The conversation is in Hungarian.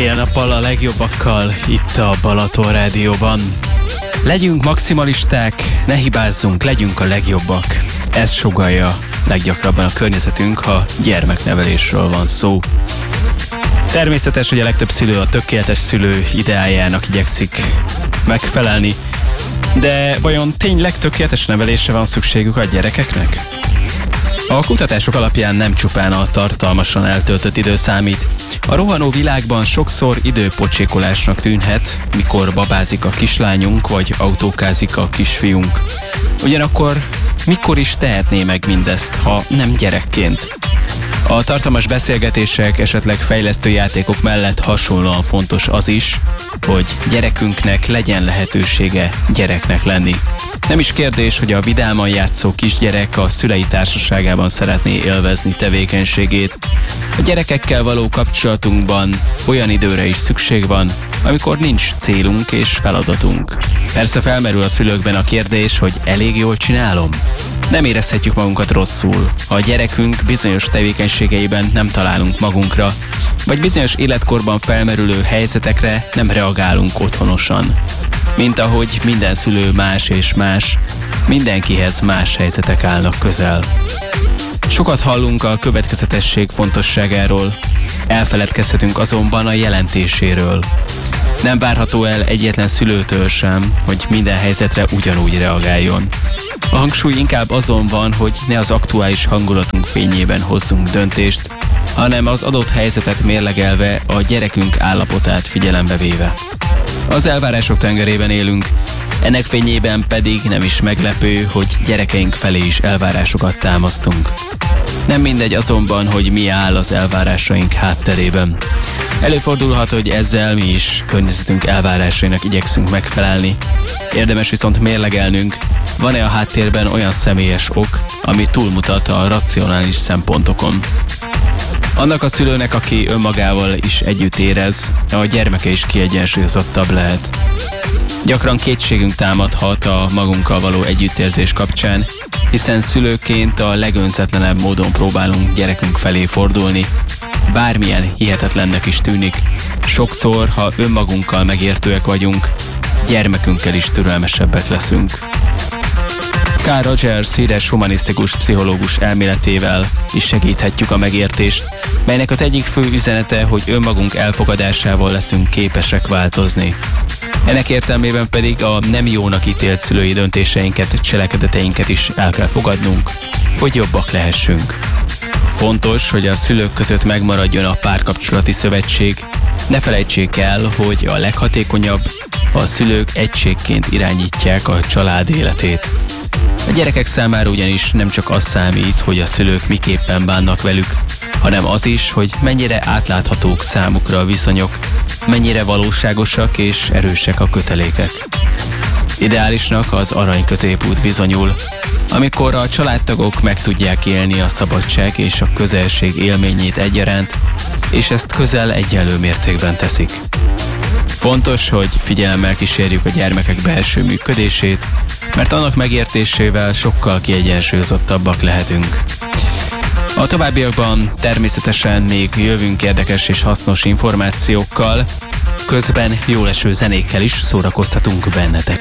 Fél nappal a legjobbakkal itt a Balaton Rádióban. Legyünk maximalisták, ne hibázzunk, legyünk a legjobbak. Ez sugallja leggyakrabban a környezetünk, ha gyermeknevelésről van szó. Természetes, hogy a legtöbb szülő a tökéletes szülő ideájának igyekszik megfelelni, de vajon tényleg tökéletes nevelésre van szükségük a gyerekeknek? A kutatások alapján nem csupán a tartalmasan eltöltött idő számít. A rohanó világban sokszor időpocsékolásnak tűnhet, mikor babázik a kislányunk, vagy autókázik a kisfiunk. Ugyanakkor mikor is tehetné meg mindezt, ha nem gyerekként? A tartalmas beszélgetések, esetleg fejlesztő játékok mellett hasonlóan fontos az is, hogy gyerekünknek legyen lehetősége gyereknek lenni. Nem is kérdés, hogy a vidáman játszó kisgyerek a szülei társaságában szeretné élvezni tevékenységét. A gyerekekkel való kapcsolatunkban olyan időre is szükség van, amikor nincs célunk és feladatunk. Persze felmerül a szülőkben a kérdés, hogy elég jól csinálom? Nem érezhetjük magunkat rosszul, ha a gyerekünk bizonyos tevékenységeiben nem találunk magunkra, vagy bizonyos életkorban felmerülő helyzetekre nem reagálunk otthonosan. Mint ahogy minden szülő más és más, mindenkihez más helyzetek állnak közel. Sokat hallunk a következetesség fontosságáról, elfeledkezhetünk azonban a jelentéséről. Nem várható el egyetlen szülőtől sem, hogy minden helyzetre ugyanúgy reagáljon. A hangsúly inkább azon van, hogy ne az aktuális hangulatunk fényében hozzunk döntést, hanem az adott helyzetet mérlegelve a gyerekünk állapotát figyelembe véve. Az elvárások tengerében élünk, ennek fényében pedig nem is meglepő, hogy gyerekeink felé is elvárásokat támasztunk. Nem mindegy azonban, hogy mi áll az elvárásaink hátterében. Előfordulhat, hogy ezzel mi is környezetünk elvárásainak igyekszünk megfelelni. Érdemes viszont mérlegelnünk, van-e a háttérben olyan személyes ok, ami túlmutat a racionális szempontokon. Annak a szülőnek, aki önmagával is együtt érez, a gyermeke is kiegyensúlyozottabb lehet. Gyakran kétségünk támadhat a magunkkal való együttérzés kapcsán, hiszen szülőként a legönzetlenebb módon próbálunk gyerekünk felé fordulni. Bármilyen hihetetlennek is tűnik, sokszor, ha önmagunkkal megértőek vagyunk, gyermekünkkel is türelmesebbek leszünk. Carl Rogers híres humanisztikus pszichológus elméletével is segíthetjük a megértést, melynek az egyik fő üzenete, hogy önmagunk elfogadásával leszünk képesek változni. Ennek értelmében pedig a nem jónak ítélt szülői döntéseinket, cselekedeteinket is el kell fogadnunk, hogy jobbak lehessünk. Fontos, hogy a szülők között megmaradjon a párkapcsolati szövetség. Ne felejtsék el, hogy a leghatékonyabb, a szülők egységként irányítják a család életét. A gyerekek számára ugyanis nem csak az számít, hogy a szülők miképpen bánnak velük, hanem az is, hogy mennyire átláthatók számukra a viszonyok, mennyire valóságosak és erősek a kötelékek. Ideálisnak az arany középút bizonyul, amikor a családtagok meg tudják élni a szabadság és a közelség élményét egyaránt, és ezt közel egyenlő mértékben teszik. Fontos, hogy figyelemmel kísérjük a gyermekek belső működését, mert annak megértésével sokkal kiegyensúlyozottabbak lehetünk. A továbbiakban természetesen még jövünk érdekes és hasznos információkkal, közben jól eső zenékkel is szórakoztatunk bennetek.